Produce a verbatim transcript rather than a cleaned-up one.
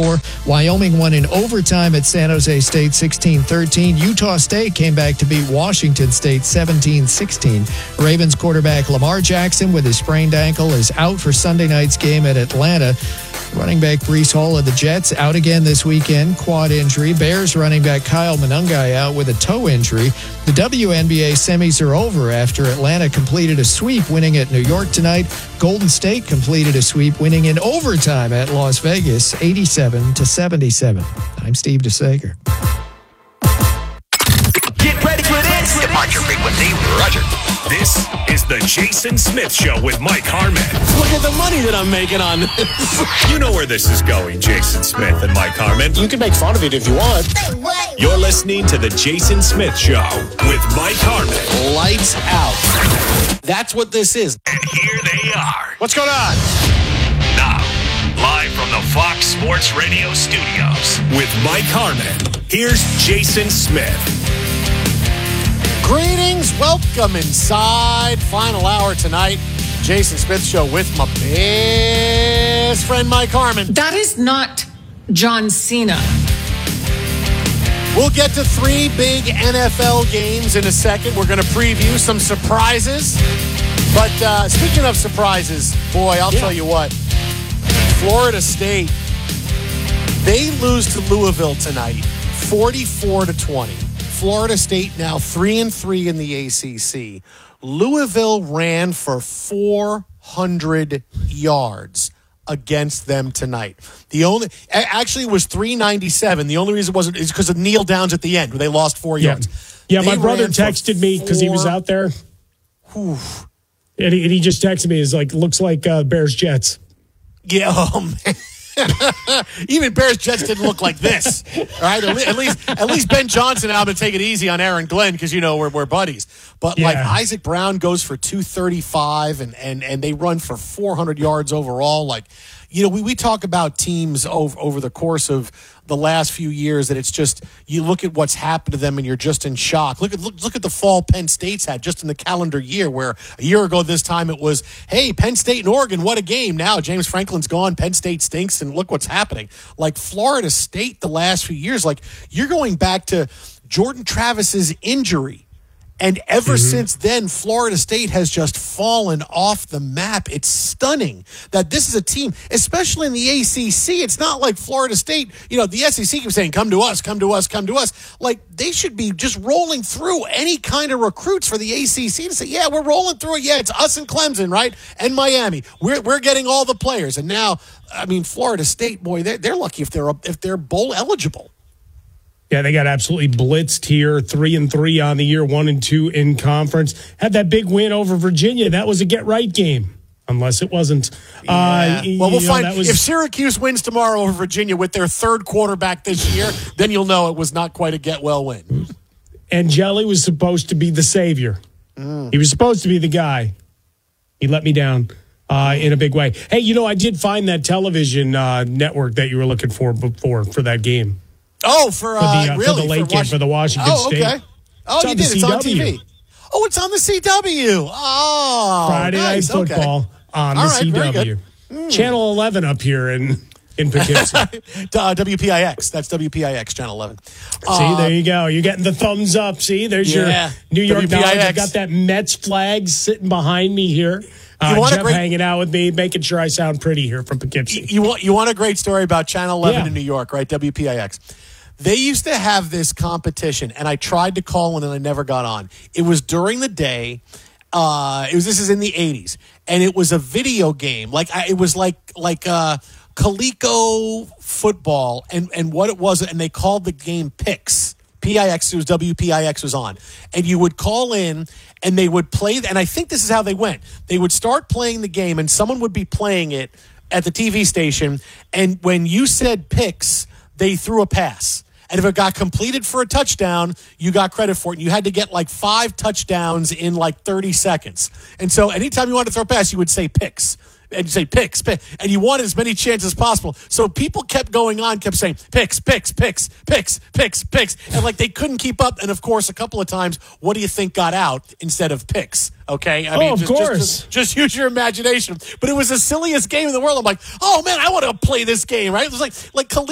score. Wyoming won in overtime at San Jose State sixteen thirteen. Utah State came back to beat Washington State seventeen sixteen. Ravens quarterback Lamar Jackson with his sprained ankle is out for Sunday night's game at Atlanta. Running back Breece Hall of the Jets out again this weekend, quad injury. Bears running back Kyle Monangai out with a toe injury. The W N B A semis are over after Atlanta completed a sweep, winning at New York tonight. Golden State completed a sweep, winning in overtime at Las Vegas, eighty-seven to seventy-seven. I'm Steve DeSager. Get ready for this. Departure frequency, Roger. This is the Jason Smith Show with Mike Harmon. Look at the money that I'm making on this. You know where this is going, Jason Smith and Mike Harmon. You can make fun of it if you want. You're listening to the Jason Smith Show with Mike Harmon. Lights out. That's what this is. And here they are. What's going on? Now, live from the Fox Sports Radio studios with Mike Harmon. Here's Jason Smith. Greetings, welcome inside. Final hour tonight. Jason Smith Show with my best friend Mike Harmon. That is not John Cena. We'll get to three big N F L games in a second. We're going to preview some surprises. But uh, speaking of surprises, boy, I'll yeah. tell you what. Florida State, they lose to Louisville tonight, forty-four to twenty. Florida State now three and three in the A C C. Louisville ran for four hundred yards against them tonight. The only actually it was three ninety-seven. The only reason it wasn't is because of kneel downs at the end where they lost four yeah. yards. Yeah, they my brother texted me because he was out there. Whew. And he, and he just texted me. He's like, looks like uh, Bears Jets. Yeah, oh man. Even Bears Jets didn't look like this. All right, at least at least Ben Johnson and I'm going to take it easy on Aaron Glenn because you know we're we're buddies. But yeah. like Isaac Brown goes for two thirty-five and and and they run for four hundred yards overall. Like, you know, we, we talk about teams over over the course of the last few years that it's just you look at what's happened to them and you're just in shock. Look at look, look at the fall Penn State's had just in the calendar year, where a year ago this time it was, hey, Penn State and Oregon, what a game. Now James Franklin's gone, Penn State stinks, and look what's happening. Like Florida State the last few years, like you're going back to Jordan Travis's injury. And ever mm-hmm. since then, Florida State has just fallen off the map. It's stunning that this is a team, especially in the A C C. It's not like Florida State, you know, the S E C keeps saying, come to us, come to us, come to us. Like, they should be just rolling through any kind of recruits for the A C C to say, yeah, we're rolling through it. Yeah, it's us and Clemson, right? And Miami. We're we're getting all the players. And now, I mean, Florida State, boy, they're, they're lucky if they're if they're bowl eligible. Yeah, they got absolutely blitzed here. Three and three on the year, one and two in conference. Had that big win over Virginia. That was a get-right game, unless it wasn't. Yeah. Uh, well, we'll find know, was... if Syracuse wins tomorrow over Virginia with their third quarterback this year, then you'll know it was not quite a get-well win. And Jelly was supposed to be the savior. Mm. He was supposed to be the guy. He let me down uh, in a big way. Hey, you know, I did find that television uh, network that you were looking for before for that game. Oh, for, uh, for the, uh, really? For the late for game Wash- for the Washington oh, okay. State. Oh, it's you did. It's on T V. Oh, it's on the C W. Oh, Friday nice. Night Football okay. on All the right, C W. Mm. Channel eleven up here in, in Poughkeepsie. uh, W P I X. That's W P I X, Channel eleven. See, uh, there you go. You're getting the thumbs up. See, there's yeah. your New York W P I X. knowledge. I got that Mets flag sitting behind me here. Uh, you want Jeff a great, hanging out with me, making sure I sound pretty here from Poughkeepsie. You want, you want a great story about Channel eleven yeah. in New York, right? W P I X. They used to have this competition, and I tried to call in, and I never got on. It was during the day. Uh, it was this is in the eighties, and it was a video game. Like I, it was like like uh, Coleco football, and and what it was, and they called the game Pix. P I X, it was W P I X was on, and you would call in, and they would play. And I think this is how they went. They would start playing the game, and someone would be playing it at the T V station, and when you said Pix, they threw a pass. And if it got completed for a touchdown, you got credit for it. And you had to get like five touchdowns in like thirty seconds. And so anytime you wanted to throw a pass, you would say picks. And you say picks, picks. And you wanted as many chances as possible. So people kept going on, kept saying picks, picks, picks, picks, picks, picks. And like they couldn't keep up. And of course, a couple of times, what do you think got out instead of picks? Okay? I oh, mean, of just, course. Just, just, just use your imagination. But it was the silliest game in the world. I'm like, oh man, I want to play this game, right? It was like, like Khalil